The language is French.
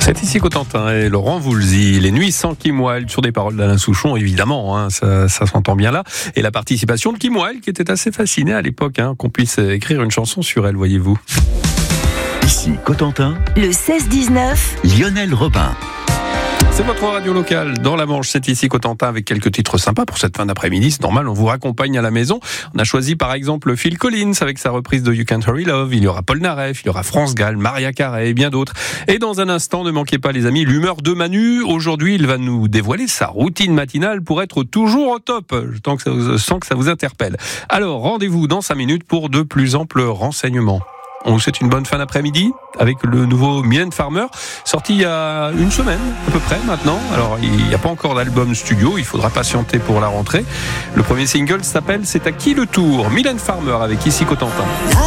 C'est ici Cotentin et Laurent Voulzy. Les nuits sans Kim Wilde sur des paroles d'Alain Souchon, évidemment, ça s'entend bien là. Et la participation de Kim Wilde qui était assez fascinée à l'époque, qu'on puisse écrire une chanson sur elle, voyez-vous. Ici Cotentin, le 16-19, Lionel Robin. C'est votre radio locale dans la Manche, c'est ici Cotentin avec quelques titres sympas pour cette fin d'après-midi. C'est normal, on vous raccompagne à la maison. On a choisi par exemple Phil Collins avec sa reprise de You Can't Hurry Love. Il y aura Paul Naref, il y aura France Gall, Maria Carey et bien d'autres. Et dans un instant, ne manquez pas les amis, l'humeur de Manu. Aujourd'hui, il va nous dévoiler sa routine matinale pour être toujours au top. Je sens que ça vous interpelle. Alors, rendez-vous dans 5 minutes pour de plus amples renseignements. On vous souhaite une bonne fin d'après-midi avec le nouveau Mylène Farmer, sorti il y a une semaine à peu près maintenant. Alors il n'y a pas encore d'album studio, il faudra patienter pour la rentrée. Le premier single s'appelle C'est à qui le tour ? Mylène Farmer avec Ici Cotentin.